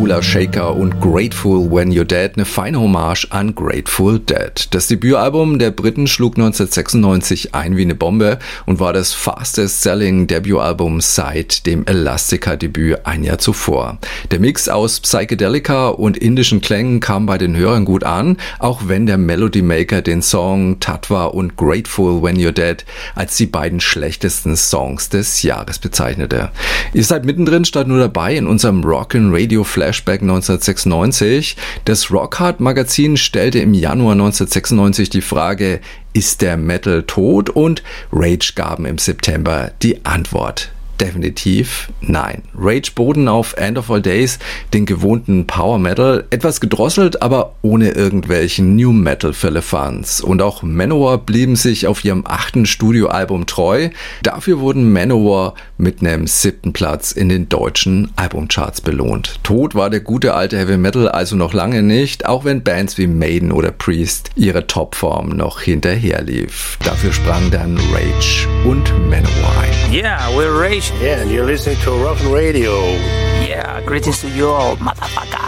Kula Shaker und Grateful When You're Dead, eine feine Hommage an Grateful Dead. Das Debütalbum der Briten schlug 1996 ein wie eine Bombe und war das fastest-selling Debütalbum seit dem Elastica-Debüt ein Jahr zuvor. Der Mix aus Psychedelika und indischen Klängen kam bei den Hörern gut an, auch wenn der Melody Maker den Song Tatva und Grateful When You're Dead als die beiden schlechtesten Songs des Jahres bezeichnete. Ihr seid mittendrin statt nur dabei in unserem Rockin' Radio Flashback 1996. Das Rockhard Magazin stellte im Januar 1996 die Frage, ist der Metal tot? Und Rage gaben im September die Antwort. Definitiv nein. Rage boten auf End of All Days den gewohnten Power Metal, etwas gedrosselt, aber ohne irgendwelchen New Metal Firlefanz. Und auch Manowar blieben sich auf ihrem 8. Studioalbum treu. Dafür wurden Manowar mit einem 7. Platz in den deutschen Albumcharts belohnt. Tot war der gute alte Heavy Metal also noch lange nicht, auch wenn Bands wie Maiden oder Priest ihre Topform noch hinterherlief. Dafür sprang dann Rage und Manowar ein. Yeah, we're Rage. Yeah, and you're listening to Rockin' Radio. Yeah, greetings to you all, motherfucker.